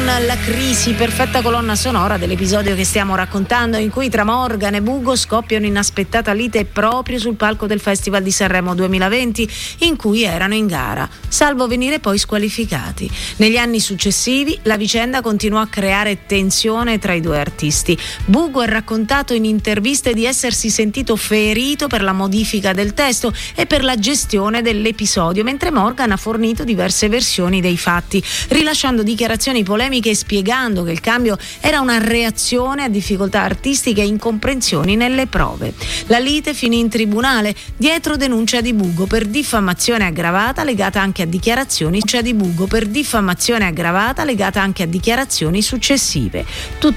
La Crisi, perfetta colonna sonora dell'episodio che stiamo raccontando, in cui tra Morgan e Bugo scoppia un'inaspettata lite proprio sul palco del Festival di Sanremo 2020, in cui erano in gara, salvo venire poi squalificati. Negli anni successivi la vicenda continuò a creare tensione tra i due artisti. Bugo ha raccontato in interviste di essersi sentito ferito per la modifica del testo e per la gestione dell'episodio, mentre Morgan ha fornito diverse versioni dei fatti, rilasciando dichiarazioni polemiche e spiegando che il cambio era una reazione a difficoltà artistiche e incomprensioni nelle prove. La lite finì in tribunale dietro denuncia di Bugo per diffamazione aggravata legata anche a dichiarazioni successive.